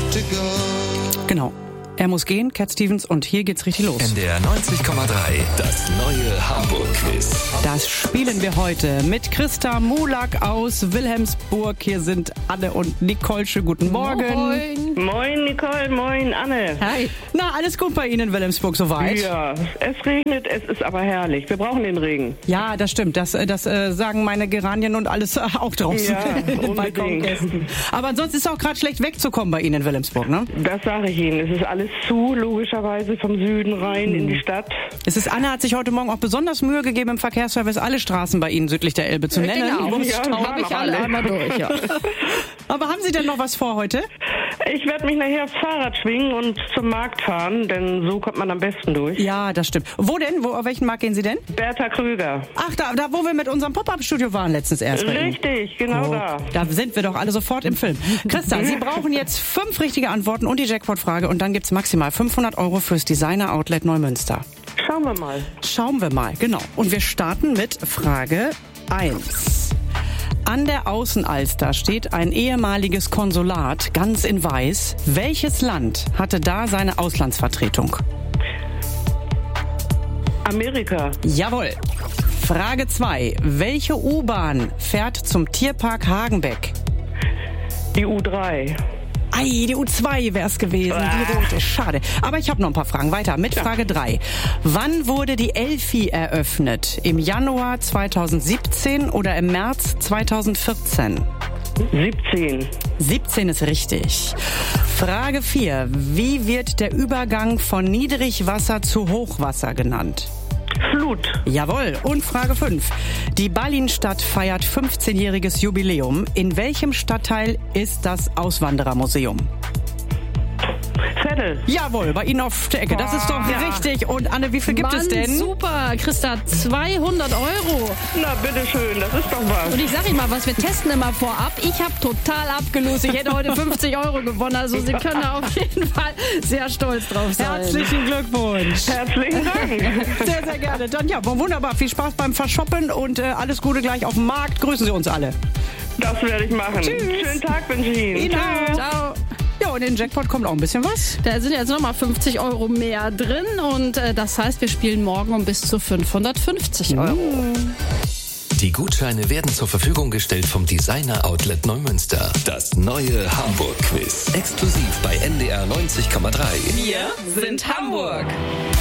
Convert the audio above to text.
Genau. Er muss gehen, Cat Stevens, und hier geht's richtig los. NDR 90,3, das neue Hamburg-Quiz. Das spielen wir heute mit Christa Mulak aus Wilhelmsburg. Hier sind Anne und Nicole. Schönen guten Morgen. Moin. Moin Nicole, moin Anne. Hi. Na, alles gut bei Ihnen in Wilhelmsburg soweit? Ja, es regnet, es ist aber herrlich. Wir brauchen den Regen. Ja, das stimmt. Das sagen meine Geranien und alles auch draußen. Ja, in den unbedingt. Balkonkästen. Aber ansonsten ist es auch gerade schlecht wegzukommen bei Ihnen in Wilhelmsburg, ne? Das sage ich Ihnen. Es ist alles zu, logischerweise vom Süden rein in die Stadt. Anne hat sich heute Morgen auch besonders Mühe gegeben, im Verkehrsservice alle Straßen bei Ihnen südlich der Elbe zu nennen. Genau, Ja, habe ich alle einmal durch, ja. Aber haben Sie denn noch was vor heute? Ich werde mich nachher aufs Fahrrad schwingen und zum Markt fahren, denn so kommt man am besten durch. Ja, das stimmt. Wo denn? Auf welchen Markt gehen Sie denn? Bertha Krüger. Ach, da wo wir mit unserem Pop-Up-Studio waren letztens erst. bei Ihnen. Richtig, genau da. Da sind wir doch alle sofort im Film. Christa, Sie brauchen jetzt 5 richtige Antworten und die Jackpot-Frage und dann gibt's maximal 500 € fürs Designer-Outlet Neumünster. Schauen wir mal. Schauen wir mal, genau. Und wir starten mit Frage 1. An der Außenalster steht ein ehemaliges Konsulat, ganz in weiß. Welches Land hatte da seine Auslandsvertretung? Amerika. Jawohl. Frage 2. Welche U-Bahn fährt zum Tierpark Hagenbeck? Die U3. Ei, die U2 wär's gewesen, die rote. Schade. Aber ich habe noch ein paar Fragen. Weiter mit Frage 3. Wann wurde die Elfi eröffnet? Im Januar 2017 oder im März 2014? 17. 17 ist richtig. Frage 4. Wie wird der Übergang von Niedrigwasser zu Hochwasser genannt? Flut. Jawohl. Und Frage 5. Die Ballinstadt feiert 15-jähriges Jubiläum. In welchem Stadtteil ist das Auswanderermuseum? Vettel. Jawohl, bei Ihnen auf der Ecke. Das ist doch richtig. Und Anne, wie viel gibt es denn? Super, Christa, 200 €. Na, bitteschön, das ist doch was. Und ich sag Ihnen mal was, wir testen immer vorab. Ich habe total abgelost. Ich hätte heute 50 € gewonnen. Also Sie können da auf jeden Fall sehr stolz drauf sein. Herzlichen Glückwunsch. Herzlichen Dank. Sehr, sehr gerne. Dann ja, wunderbar. Viel Spaß beim Verschoppen und alles Gute gleich auf dem Markt. Grüßen Sie uns alle. Das werde ich machen. Tschüss. Schönen Tag wünsche ich Ihnen. Ihnen auch. Ciao. Ja, und in den Jackpot kommt auch ein bisschen was. Da sind jetzt nochmal 50 € mehr drin und das heißt, wir spielen morgen um bis zu 550 €. Die Gutscheine werden zur Verfügung gestellt vom Designer Outlet Neumünster. Das neue Hamburg-Quiz. Exklusiv bei NDR 90,3. Wir sind Hamburg.